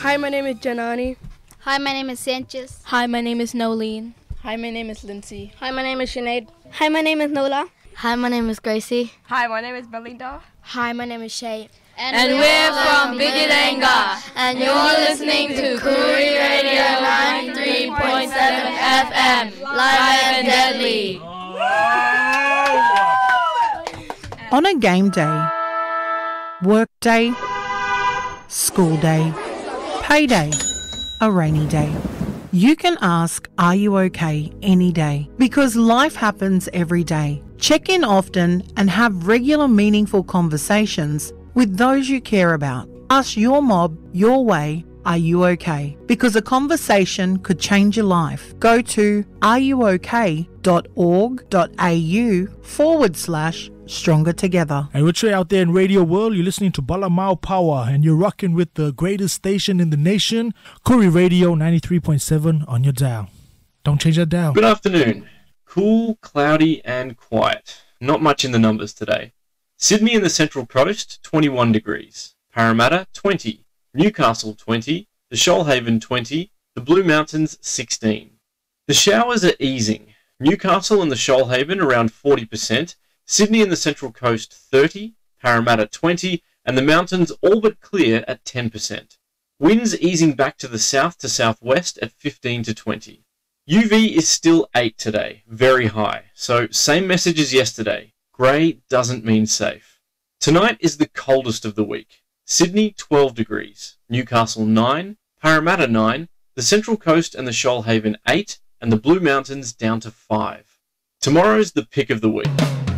Hi, my name is Janani. Hi, my name is Sanchez. Hi, my name is Nolene. Hi, my name is Lindsay. Hi, my name is Sinead. Hi, my name is Nola. Hi, my name is Gracie. Hi, my name is Belinda. Hi, my name is Shay. And we're from Bidilanga. And you're listening to Koori Radio 93.7 FM. Live and deadly. On a game day, work day, school day, payday, a rainy day, you can ask, are you okay, any day? Because life happens every day. Check in often and have regular meaningful conversations with those you care about. Ask your mob your way, are you okay? Because a conversation could change your life. Go to areyouok.org.au/Stronger Together. And we're straight out there in Radio World. You're listening to Balamau Power and you're rocking with the greatest station in the nation, Koori Radio 93.7 on your dial. Don't change that dial. Good afternoon. Cool, cloudy and quiet. Not much in the numbers today. Sydney and the Central Coast, 21 degrees. Parramatta, 20. Newcastle, 20. The Shoalhaven, 20. The Blue Mountains, 16. The showers are easing. Newcastle and the Shoalhaven around 40%. Sydney and the Central Coast, 30. Parramatta, 20. And the mountains all but clear at 10%. Winds easing back to the south to southwest at 15 to 20. UV is still 8 today, very high. So same message as yesterday. Grey doesn't mean safe. Tonight is the coldest of the week. Sydney 12 degrees, Newcastle 9, Parramatta 9, the Central Coast and the Shoalhaven 8, and the Blue Mountains down to 5. Tomorrow's the pick of the week.